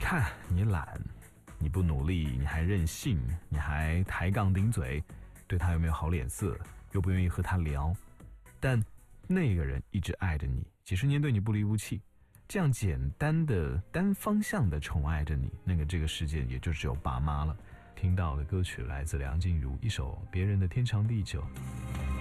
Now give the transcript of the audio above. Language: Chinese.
看你懒，你不努力，你还任性，你还抬杠顶嘴，对他有没有好脸色，又不愿意和他聊，但那个人一直爱着你，几十年对你不离不弃，这样简单的单方向的宠爱着你，那个这个世界也就只有爸妈了。听到的歌曲来自梁静茹，一首别人的天长地久。